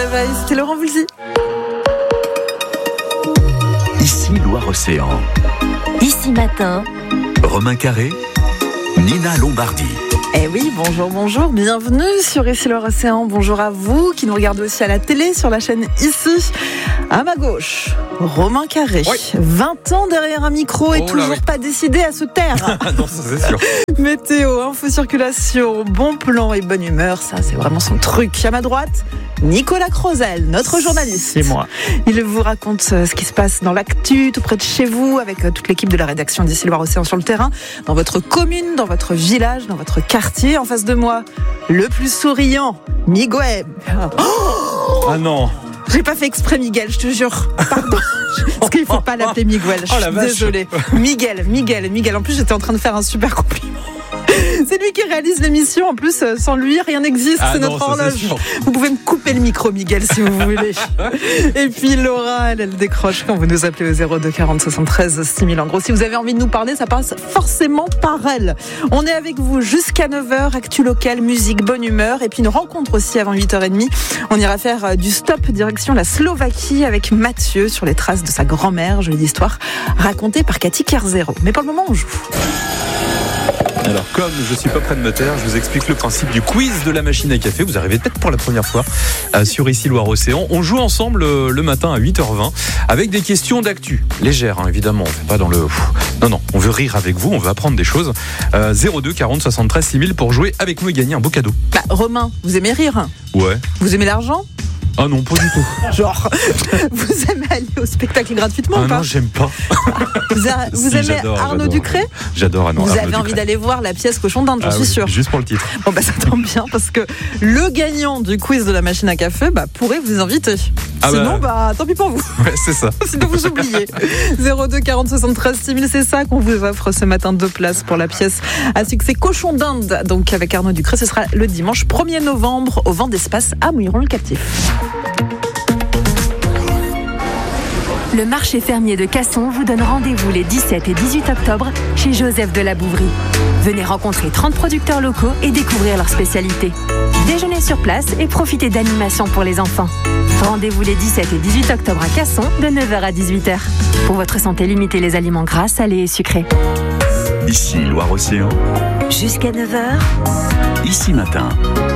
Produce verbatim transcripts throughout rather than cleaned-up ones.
réveil, c'était Laurent Voulzy. Ici Loire-Océan. Ici Matin. Romain Carré, Nina Lombardi. Eh oui, bonjour, bonjour, bienvenue sur Ici Loire-Océan. Bonjour à vous qui nous regardez aussi à la télé sur la chaîne Ici. À ma gauche, Romain Carré, oui. vingt ans derrière un micro et oh toujours oui. pas décidé à se taire. Non, ça c'est sûr. Météo, info circulation, bon plan et bonne humeur, ça c'est vraiment son truc. À ma droite, Nicolas Crozel, notre journaliste. C'est moi. Il vous raconte ce qui se passe dans l'actu, tout près de chez vous, avec toute l'équipe de la rédaction d'Ici Loire-Océan sur le terrain, dans votre commune, dans votre village, dans votre quartier. En face de moi, le plus souriant, Miguel. Oh ah non. J'ai pas fait exprès, Miguel, je te jure. Pardon. Parce qu'il faut pas l'appeler Miguel. Je suis oh désolée. Miguel, Miguel, Miguel. En plus, j'étais en train de faire un super compliment. C'est lui qui réalise l'émission. En plus, sans lui, rien n'existe. Ah c'est non, notre horloge. Vous pouvez me couper le micro, Miguel, si vous voulez. Et puis Laura, elle, elle décroche quand vous nous appelez au zéro deux quarante soixante-treize six mille. En gros, si vous avez envie de nous parler, ça passe forcément par elle. On est avec vous jusqu'à neuf heures. Actu locale, musique, bonne humeur. Et puis une rencontre aussi avant huit heures trente. On ira faire du stop direction la Slovaquie avec Mathieu sur les traces de sa grand-mère. Jolie histoire racontée par Cathy Kerzero. Mais pour le moment, on joue. Alors, comme je ne suis pas près de me taire, je vous explique le principe du quiz de la machine à café. Vous arrivez peut-être pour la première fois euh, sur Ici Loire-Océan. On joue ensemble euh, le matin à huit heures vingt avec des questions d'actu. Légères, hein, évidemment. On ne fait pas dans le... Non, non, on veut rire avec vous, on veut apprendre des choses. Euh, zéro deux quarante soixante-treize six mille pour jouer avec nous et gagner un beau cadeau. Bah, Romain, vous aimez rire ? Ouais. Vous aimez l'argent ? Ah non, pas du tout. Genre, vous aimez aller au spectacle gratuitement ah ou pas ? Non, j'aime pas. Vous, a, vous si, aimez j'adore, Arnaud j'adore. Ducré ? J'adore Arnaud. Vous Arnaud avez Ducré. envie d'aller voir la pièce Cochon d'Inde, j'en ah suis oui, sûre. Juste pour le titre. Bon bah ça tombe bien parce que le gagnant du quiz de la machine à café bah, pourrait vous inviter. Ah Sinon, bah... bah tant pis pour vous. Ouais, c'est ça. Sinon vous oubliez. zéro deux quarante soixante-treize six mille, c'est ça qu'on vous offre ce matin, deux places pour la pièce à succès Cochon d'Inde. Donc avec Arnaud Ducré, ce sera le dimanche premier novembre au Vent d'Espace à Mouilleron-le-Captif. Le marché fermier de Casson vous donne rendez-vous les dix-sept et dix-huit octobre chez Joseph de la Bouverie. Venez rencontrer trente producteurs locaux et découvrir leurs spécialités. Déjeunez sur place et profitez d'animations pour les enfants. Rendez-vous les dix-sept et dix-huit octobre à Casson de neuf heures à dix-huit heures. Pour votre santé, limitez les aliments gras, salés et sucrés. Ici Loire-Océan. Jusqu'à neuf heures. Ici Matin.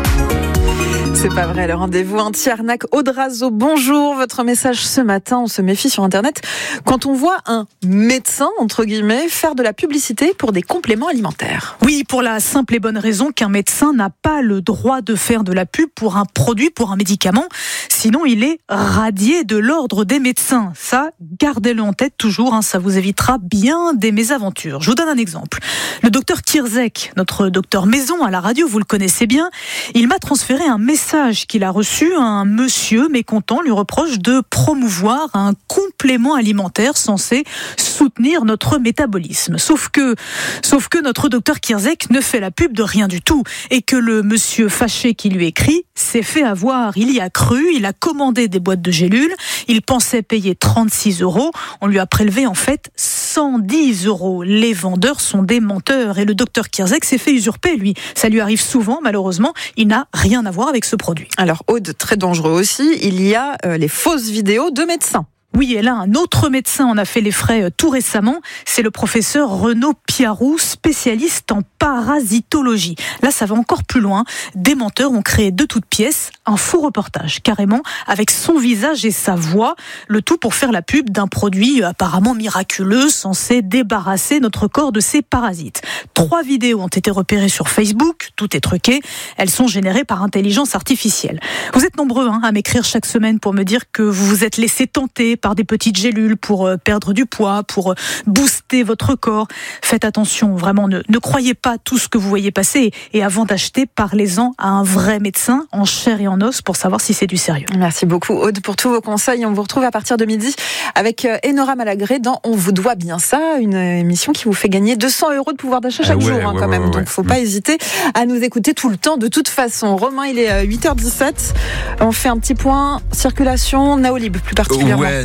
C'est pas vrai, le rendez-vous anti-arnaque Audrazo. Bonjour, votre message ce matin, on se méfie sur Internet quand on voit un médecin, entre guillemets, faire de la publicité pour des compléments alimentaires. Oui, pour la simple et bonne raison qu'un médecin n'a pas le droit de faire de la pub pour un produit, pour un médicament, sinon il est radié de l'ordre des médecins. Ça, gardez-le en tête toujours, hein, ça vous évitera bien des mésaventures. Je vous donne un exemple. Le docteur Kirzek, notre docteur maison à la radio, vous le connaissez bien, il m'a transféré un message qu'il a reçu. Un monsieur mécontent lui reproche de promouvoir un complément alimentaire censé soutenir notre métabolisme. Sauf que, sauf que notre docteur Kirzek ne fait la pub de rien du tout et que le monsieur fâché qui lui écrit s'est fait avoir. Il y a cru, il a commandé des boîtes de gélules, il pensait payer trente-six euros, on lui a prélevé en fait cent dix euros. Les vendeurs sont des menteurs et le docteur Kirzek s'est fait usurper, lui. Ça lui arrive souvent, malheureusement, il n'a rien à voir avec ce produit. Alors Aude, très dangereux aussi, il y a euh, les fausses vidéos de médecins. Oui, et là, un autre médecin en a fait les frais euh, tout récemment. C'est le professeur Renaud Piarou, spécialiste en parasitologie. Là, ça va encore plus loin. Des menteurs ont créé de toutes pièces un faux reportage, carrément, avec son visage et sa voix. Le tout pour faire la pub d'un produit apparemment miraculeux, censé débarrasser notre corps de ses parasites. Trois vidéos ont été repérées sur Facebook. Tout est truqué. Elles sont générées par intelligence artificielle. Vous êtes nombreux hein, à m'écrire chaque semaine pour me dire que vous vous êtes laissé tenter par des petites gélules pour perdre du poids, pour booster votre corps. Faites attention, vraiment, ne, ne croyez pas tout ce que vous voyez passer. Et avant d'acheter, parlez-en à un vrai médecin en chair et en os pour savoir si c'est du sérieux. Merci beaucoup Aude pour tous vos conseils. On vous retrouve à partir de midi avec Enora Malagré dans On vous doit bien ça, une émission qui vous fait gagner deux cents euros de pouvoir d'achat chaque ah ouais, jour hein, ouais, quand ouais, même. Ouais, Donc faut ouais. pas hésiter à nous écouter tout le temps de toute façon. Romain, il est huit heures dix-sept. On fait un petit point circulation Naolib plus particulièrement. Ouais,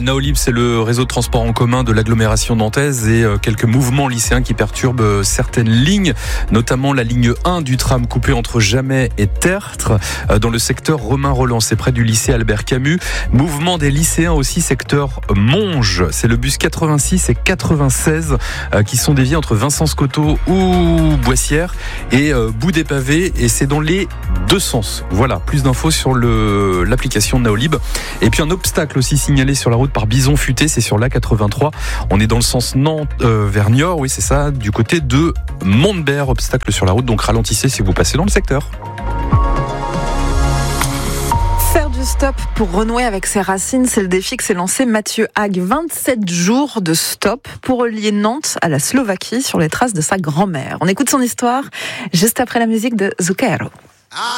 Naolib, c'est le réseau de transport en commun de l'agglomération nantaise et euh, quelques mouvements lycéens qui perturbent euh, certaines lignes, notamment la ligne un du tram coupée entre Jamais et Tertre, euh, dans le secteur Romain Roland, c'est près du lycée Albert Camus. Mouvement des lycéens aussi secteur Monge, c'est le bus quatre-vingt-six et quatre-vingt-seize euh, qui sont déviés entre Vincent-Scoto ou Boissière et euh, Bout des Pavés, et c'est dans les deux sens. Voilà, plus d'infos sur le, l'application Naolib. Et puis un obstacle aussi signalé sur la route par Bison Futé, c'est sur l'A quatre-vingt-trois. On est dans le sens Nantes euh, vers Niort, oui c'est ça, du côté de Montbert, obstacle sur la route, donc ralentissez si vous passez dans le secteur. Faire du stop pour renouer avec ses racines, c'est le défi que s'est lancé Mathieu Hague. vingt-sept jours de stop pour relier Nantes à la Slovaquie sur les traces de sa grand-mère. On écoute son histoire juste après la musique de Zucchero.